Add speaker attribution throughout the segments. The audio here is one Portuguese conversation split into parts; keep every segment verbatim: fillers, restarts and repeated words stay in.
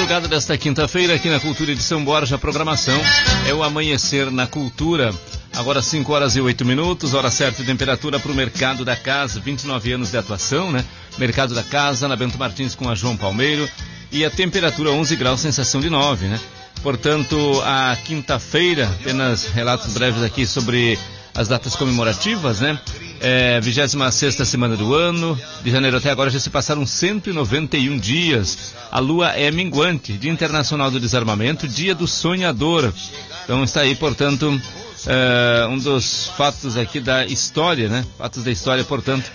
Speaker 1: madrugada desta quinta-feira aqui na Cultura de São Borja, a programação é o Amanhecer na Cultura. Agora cinco horas e oito minutos, hora certa de temperatura para o Mercado da Casa, vinte e nove anos de atuação, né? Mercado da Casa, na Bento Martins com a João Palmeiro, e a temperatura onze graus, sensação de nove, né? Portanto, a quinta-feira, apenas relatos breves aqui sobre as datas comemorativas, né? É, vigésima sexta semana do ano, de janeiro até agora já se passaram cento e noventa e um dias. A lua é minguante, Dia Internacional do Desarmamento, Dia do Sonhador. Então está aí, portanto, é, um dos fatos aqui da história, né? Fatos da história, portanto,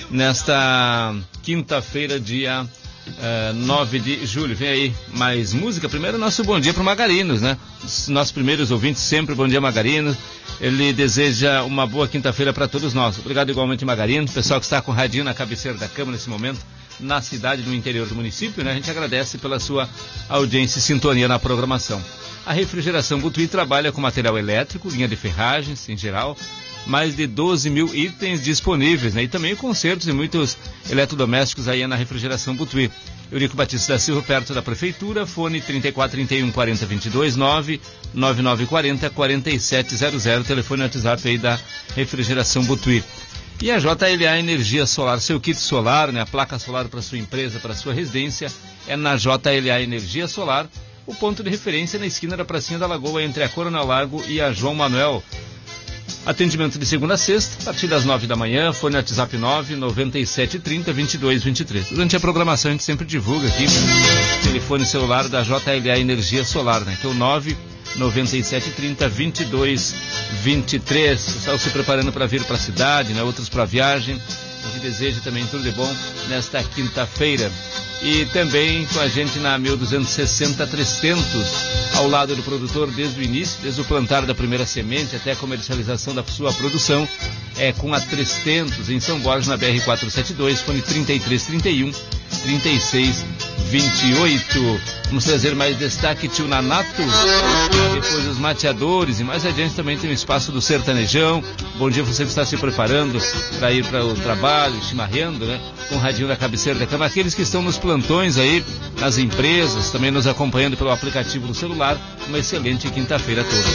Speaker 1: nesta quinta-feira, dia é, nove de julho. Vem aí mais música. Primeiro, nosso bom dia para o Magarinos, né? Os nossos primeiros ouvintes, sempre bom dia, Magarinos. Ele deseja uma boa quinta-feira para todos nós. Obrigado igualmente, Magarino. Pessoal que está com o radinho na cabeceira da cama nesse momento, na cidade, no interior do município, né? A gente agradece pela sua audiência e sintonia na programação. A Refrigeração Butuí trabalha com material elétrico, linha de ferragens em geral, mais de doze mil itens disponíveis, né? E também consertos e muitos eletrodomésticos aí na Refrigeração Butuí. Eurico Batista da Silva, perto da Prefeitura, fone trinta e quatro, trinta e um, quarenta, vinte e dois, nove nove nove quarenta, quarenta e sete zero zero, telefone WhatsApp aí da Refrigeração Butuí. E a J L A Energia Solar, seu kit solar, né, a placa solar para sua empresa, para sua residência, é na J L A Energia Solar, o ponto de referência na esquina da Pracinha da Lagoa, entre a Coronel Lago e a João Manuel. Atendimento de segunda a sexta, a partir das nove da manhã, fone WhatsApp nove nove sete, trinta, vinte e dois, vinte e três. Durante a programação a gente sempre divulga aqui o telefone celular da J L A Energia Solar, né? Então nove nove sete, trinta, vinte e dois, vinte e três. Pessoal se preparando para vir para a cidade, né? Outros para viagem. A gente deseja também tudo de bom nesta quinta-feira. E também com a gente na mil duzentos e sessenta Trestentos, ao lado do produtor desde o início, desde o plantar da primeira semente até a comercialização da sua produção, é com a Trestentos, em São Borja, na B R quatrocentos e setenta e dois, fone trinta e três, trinta e um, trinta e seis, vinte e oito. Vamos trazer mais destaque, tio Nanato, depois os mateadores, e mais adiante também tem o espaço do sertanejão. Bom dia, você que está se preparando para ir para o trabalho, chimarrando, né? Com o radinho na cabeceira da cama. Aqueles que estão nos plantões aí, nas empresas, também nos acompanhando pelo aplicativo do celular. Uma excelente quinta-feira a todos.